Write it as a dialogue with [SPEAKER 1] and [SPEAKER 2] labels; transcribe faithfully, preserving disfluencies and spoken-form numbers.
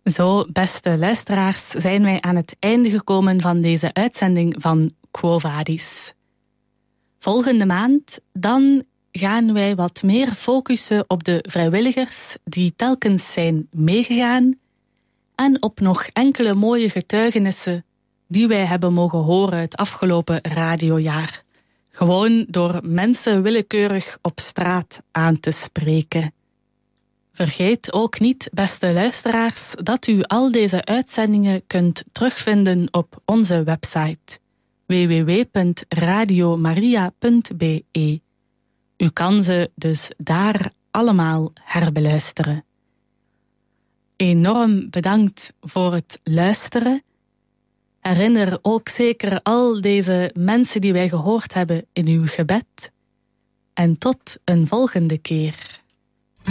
[SPEAKER 1] Zo, beste luisteraars, zijn wij aan het einde gekomen van deze uitzending van Quo Vadis. Volgende maand, dan gaan wij wat meer focussen op de vrijwilligers die telkens zijn meegegaan en op nog enkele mooie getuigenissen die wij hebben mogen horen het afgelopen radiojaar. Gewoon door mensen willekeurig op straat aan te spreken. Vergeet ook niet, beste luisteraars, dat u al deze uitzendingen kunt terugvinden op onze website w w w punt radio maria punt b e. U kan ze dus daar allemaal herbeluisteren. Enorm bedankt voor het luisteren. Herinner ook zeker al deze mensen die wij gehoord hebben in uw gebed. En tot een volgende keer.